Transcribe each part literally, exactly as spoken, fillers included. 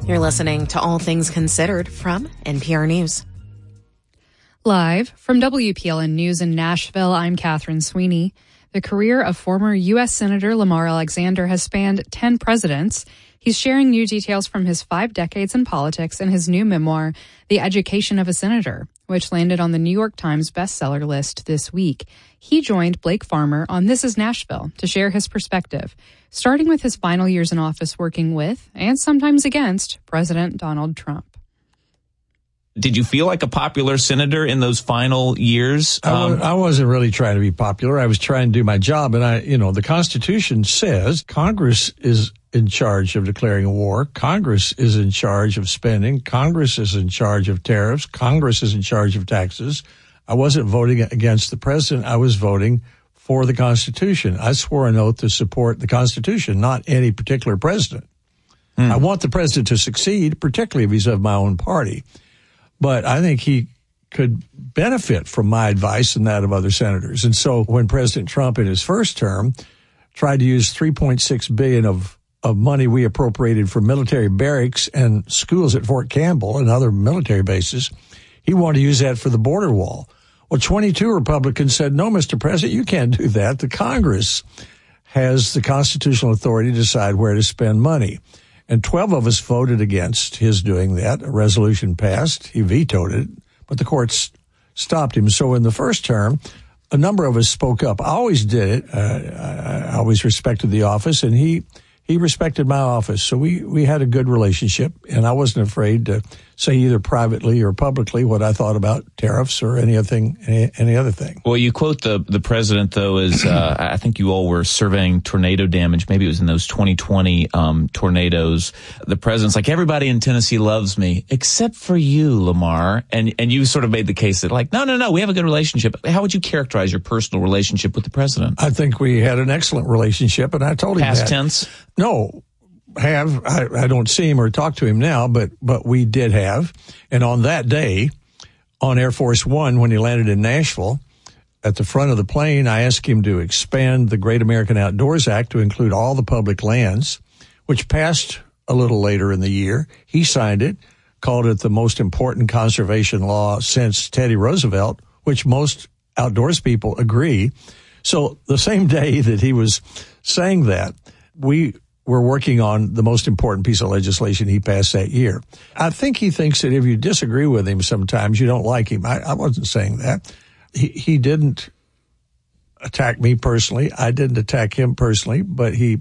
You're listening to All Things Considered from N P R News. Live from W P L N News in Nashville, I'm Catherine Sweeney. The career of former U S Senator Lamar Alexander has spanned ten presidents. He's sharing new details from his five decades in politics in his new memoir, The Education of a Senator, which landed on the New York Times bestseller list this week. He joined Blake Farmer on This Is Nashville to share his perspective, starting with his final years in office working with, and sometimes against, President Donald Trump. Did you feel like a popular senator in those final years? Um, I, I wasn't really trying to be popular. I was trying to do my job. And I, you know, the Constitution says Congress is in charge of declaring a war. Congress is in charge of spending. Congress is in charge of tariffs. Congress is in charge of taxes. I wasn't voting against the president. I was voting for the Constitution. I swore an oath to support the Constitution, not any particular president. Hmm. I want the president to succeed, particularly if he's of my own party. But I think he could benefit from my advice and that of other senators. And so when President Trump in his first term tried to use three point six billion dollars of, of money we appropriated for military barracks and schools at Fort Campbell and other military bases, he wanted to use that for the border wall. Well, twenty-two Republicans said, no, Mister President, you can't do that. The Congress has the constitutional authority to decide where to spend money. And twelve of us voted against his doing that. A resolution passed. He vetoed it, but the courts stopped him. So in the first term, a number of us spoke up. I always did it. Uh, I always respected the office, and he he respected my office. So we, we had a good relationship, and I wasn't afraid to say either privately or publicly what I thought about tariffs or any other thing. Any, any other thing. Well, you quote the the president though as uh, I think you all were surveying tornado damage. Maybe it was in those twenty twenty um, tornadoes. The president's like, everybody in Tennessee loves me except for you, Lamar. And and you sort of made the case that like, no, no, no, we have a good relationship. How would you characterize your personal relationship with the president? I think we had an excellent relationship, and I told him Past that. tense? No. Have I, I don't see him or talk to him now, but but we did have. And on that day, on Air Force One, when he landed in Nashville, at the front of the plane, I asked him to expand the Great American Outdoors Act to include all the public lands, which passed a little later in the year. He signed it, called it the most important conservation law since Teddy Roosevelt, which most outdoors people agree. So the same day that he was saying that, we we're working on the most important piece of legislation he passed that year. I think he thinks that if you disagree with him sometimes, you don't like him. I, I wasn't saying that. He, he didn't attack me personally. I didn't attack him personally, but he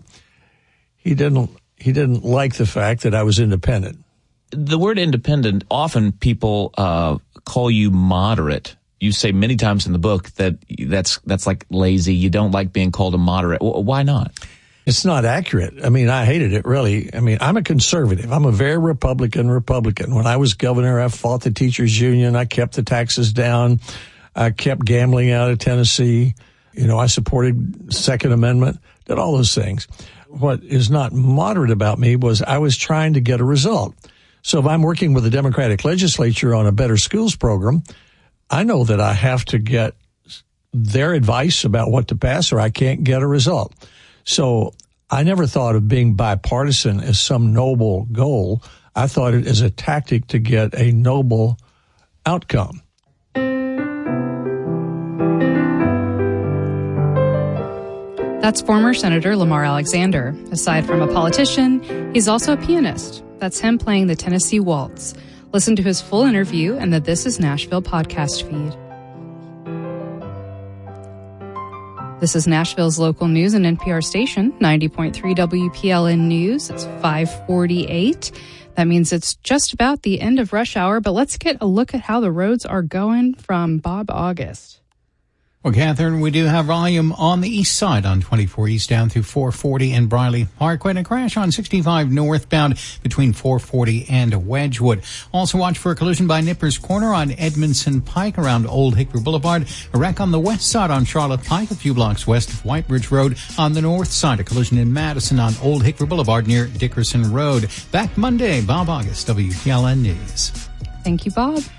he didn't he didn't like the fact that I was independent. The word independent, often people uh, call you moderate. You say many times in the book that that's that's like lazy. You don't like being called a moderate. Why not? It's not accurate. I mean, I hated it, really. I mean, I'm a conservative. I'm a very Republican Republican. When I was governor, I fought the teachers union. I kept the taxes down. I kept gambling out of Tennessee. You know, I supported Second Amendment, did all those things. What is not moderate about me was I was trying to get a result. So if I'm working with the Democratic legislature on a better schools program, I know that I have to get their advice about what to pass or I can't get a result. So I never thought of being bipartisan as some noble goal. I thought it as a tactic to get a noble outcome. That's former Senator Lamar Alexander. Aside from a politician, he's also a pianist. That's him playing the Tennessee Waltz. Listen to his full interview in the This Is Nashville podcast feed. This is Nashville's local news and N P R station, ninety point three W P L N News. It's five forty-eight. That means it's just about the end of rush hour, but let's get a look at how the roads are going from Bob August. Well, Catherine, we do have volume on the east side on twenty-four East down through four forty in Briley Parkway, and a crash on sixty-five northbound between four forty and Wedgwood. Also watch for a collision by Nippers Corner on Edmondson Pike around Old Hickory Boulevard. A wreck on the west side on Charlotte Pike, a few blocks west of White Bridge Road. On the north side, a collision in Madison on Old Hickory Boulevard near Dickerson Road. Back Monday, Bob August, W P L N News. Thank you, Bob.